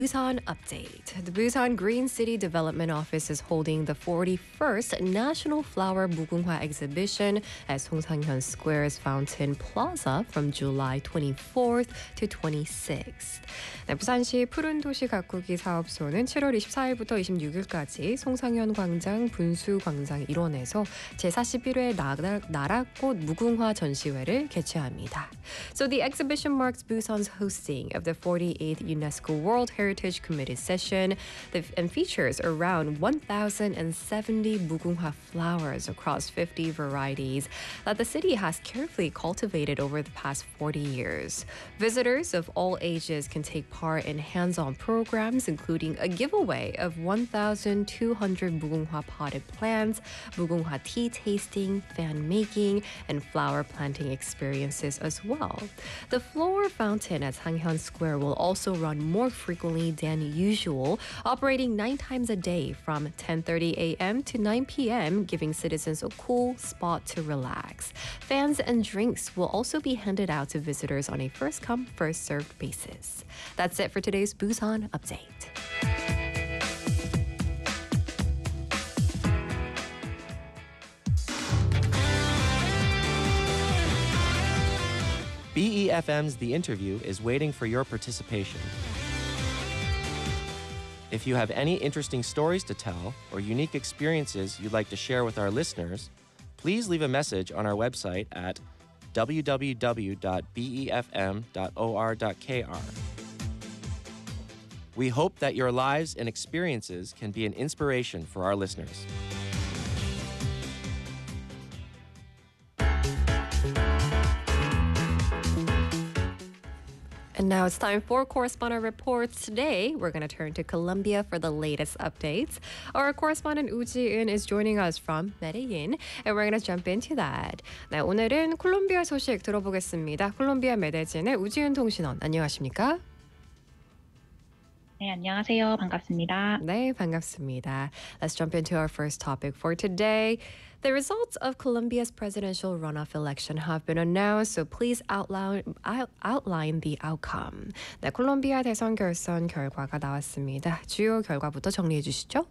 Busan update. The Busan Green City Development Office is holding the 41st National Flower Mugunghwa exhibition at Songsanghyeon Square's Fountain Plaza from July 24th to 26th. 네, 부산시 푸른 도시 가꾸기 사업소는 7월 24일부터 26일까지 송상현 광장 분수 광장 일원에서 제41회 나라꽃 무궁화 전시회를 개최합니다. So the exhibition marks Busan's hosting of the 48th UNESCO World Heritage Committee session and features around 1,070 mugunghwa flowers across 50 varieties that the city has carefully cultivated over the past 40 years. Visitors of all ages can take part in hands-on programs, including a giveaway of 1,200 mugunghwa potted plants, mugunghwa tea tasting, fan making, and flower planting experiences as well. The flower fountain at Sanghyun Square will also run more frequently than usual, operating 9 times a day from 10:30 a.m. to 9 p.m., giving citizens a cool spot to relax. Fans and drinks will also be handed out to visitors on a first-come, first-served basis. That's it for today's Busan update. BEFM's The Interview is waiting for your participation. If you have any interesting stories to tell or unique experiences you'd like to share with our listeners, please leave a message on our website at www.befm.or.kr. We hope that your lives and experiences can be an inspiration for our listeners. And now it's time for correspondent reports. Today, we're going to turn to Colombia for the latest updates. Our correspondent Woo Ji-eun is joining us from Medellin, and we're going to jump into that. 네, 오늘은 콜롬비아 소식 들어보겠습니다. 콜롬비아 메데진의 우지은 통신원, 안녕하십니까? 네, 안녕하세요. 반갑습니다. 네, 반갑습니다. Let's jump into our first topic for today. The results of Colombia's presidential runoff election have been announced, so please outline the outcome. 네, 콜롬비아 대선 결선 결과가 나왔습니다. 주요 결과부터 정리해 주시죠.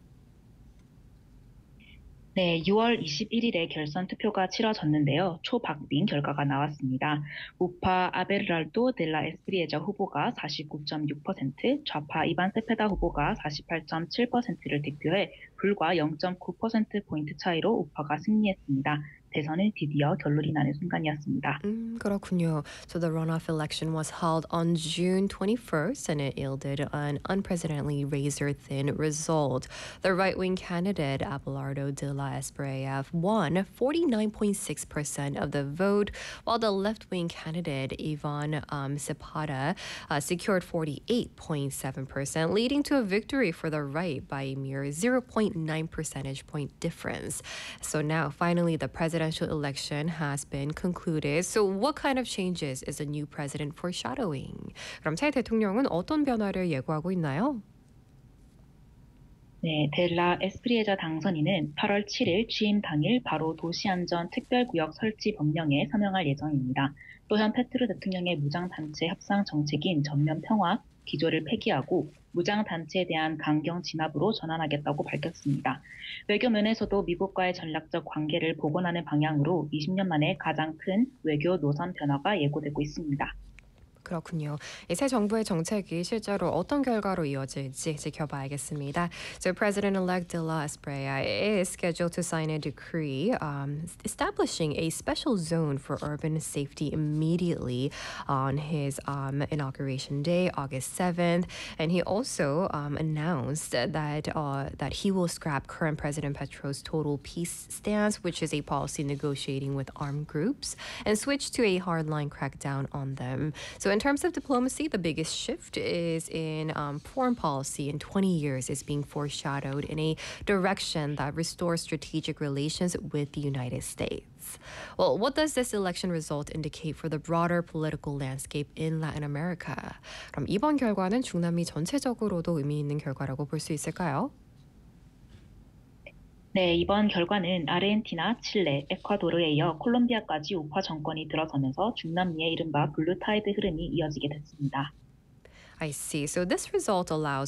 네, 6월 21일에 결선 투표가 치러졌는데요. 초박빙 결과가 나왔습니다. 우파 아베르랄도 델라 에스프리에자 후보가 49.6%, 좌파 이반 세페다 후보가 48.7%를 득표해 불과 0.9%포인트 차이로 우파가 승리했습니다. 대선은 드디어 결론이 나는 순간이었습니다. 그렇군요. So the runoff election was held on June 21st and it yielded an unprecedentedly razor-thin result. The right-wing candidate Abelardo de la Espriella won 49.6% of the vote, while the left-wing candidate Ivan Cepeda secured 48.7%, leading to a victory for the right by a mere 0.9 percentage point difference. So now, finally, the presidential election has been concluded. So what kind of changes is the new president foreshadowing? 그럼 새 대통령은 어떤 변화를 예고하고 있나요? 네, 델라 에스프리에자 당선인은 8월 7일 취임 당일 바로 도시안전 특별구역 설치 법령에 서명할 예정입니다. 또한 페트로 대통령의 무장단체 협상 정책인 전면 평화 기조를 폐기하고 무장단체에 대한 강경 진압으로 전환하겠다고 밝혔습니다. 외교면에서도 미국과의 전략적 관계를 복원하는 방향으로 20년 만에 가장 큰 외교 노선 변화가 예고되고 있습니다. 그렇군요. 새 정부의 정책이 실제로 어떤 결과로 이어질지 지켜봐야겠습니다. So President-elect De La Espriella is scheduled to sign a decree establishing a special zone for urban safety immediately on his inauguration day, August 7th. And he also announced that he will scrap current President Petro's total peace stance, which is a policy negotiating with armed groups, and switch to a hardline crackdown on them. So in terms of diplomacy, the biggest shift is in foreign policy in 20 years is being foreshadowed in a direction that restores strategic relations with the United States. Well, what does this election result indicate for the broader political landscape in Latin America? 그럼 이번 결과는 중남미 전체적으로도 의미 있는 결과라고 볼 수 있을까요? 네, 이번 결과는 아르헨티나, 칠레, 에콰도르에 이어 콜롬비아까지 우파 정권이 들어서면서 중남미의 이른바 블루 타이드 흐름이 이어지게 됐습니다. I see. So this result allows